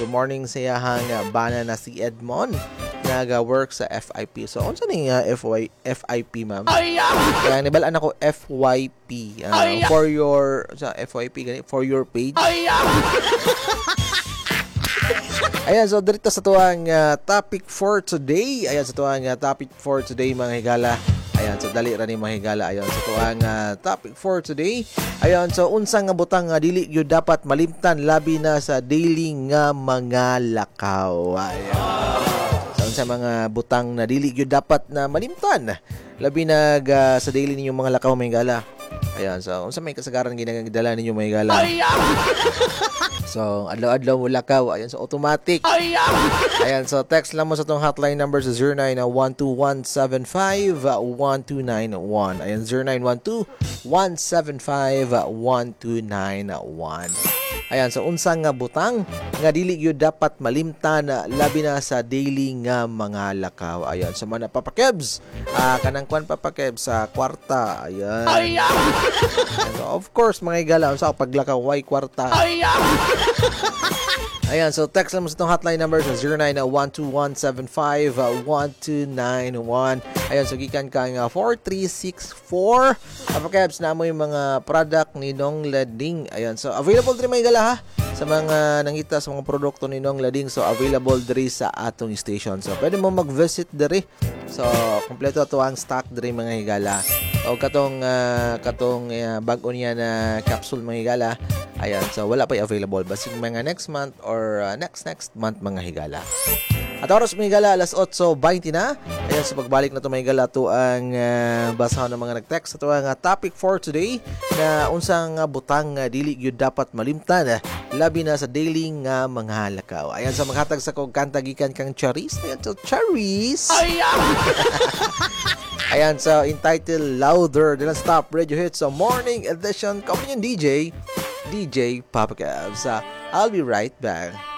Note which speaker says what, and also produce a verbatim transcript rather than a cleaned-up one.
Speaker 1: good morning sa iyahang uh, bana na si Edmond naga-work sa F I P. So unsa ni uh, F Y F I P ma'am? Kaya nibalaan ako F Y P uh, for your sa F Y P gani for your page. Ayan, so dito sa tuwang uh, topic for today. Ayan, sa tuwang uh, topic for today mga higala. Ayan, so dali ra ni mga higala. Ayan, sa tuwang uh, topic for today. Ayan, so unsang nga butang nga dili gyud dapat malimtan labi na sa daily nga mga lakaw. Ayan. So unsang mga butang na dili gyud dapat na malimtan labi na uh, sa daily ninyong mga lakaw mga higala. Ayan, so unsa may kasagaran ginagdala ninyo mga higala? So, adlaw-adlaw mo lakaw. Ayan, so automatic. Ayan, so text lang mo sa itong hotline number sa zero nine one two one seven five one two nine one. Ayan, zero nine one two one seven five one two nine one. Ayan, so unsang nga butang nga dili gyud dapat malimtan labi na sa daily nga mga lakaw. Ayan, so man papakebs. Ah, kanang kwan papakebs sa kwarta. Ayan. Ayan, so of course mga igala sa paglakaw way kwarta. Ayan, so text lang mo sa itong hotline number sa zero nine one two one seven five one two nine one. Ayan, so gikan ka nga four three six four. Apakabs na mo yung mga product ni Nong Lading. Ayan, so available din may gala ha sa mga nangita sa mga produkto ni Nong Lading. So available diri sa atong station. So pwede mo mag-visit diri. So kompleto to ang stock diri mga higala. O katong uh, katong uh, bag-o niya na capsule mga higala. Ayan, so wala pa available basig mga next month or uh, next next month mga higala. At oras mga higala alas eight twenty na. Ayan, so pagbalik na to mga higala to ang uh, basahan ng mga nag-text. Ito ang uh, topic for today na unsang uh, butang uh, dili gyud dapat malimtan uh, labi na sa daily nga mga lakaw. Ayan, so maghatag sa kong kanta gikan kang Charis. Ayan, so Charis. Ayan, so entitled Louder. Don't Stop Radio Hits sa Morning Edition. Kami yung D J D J Papa Cavs. Uh, I'll be right back.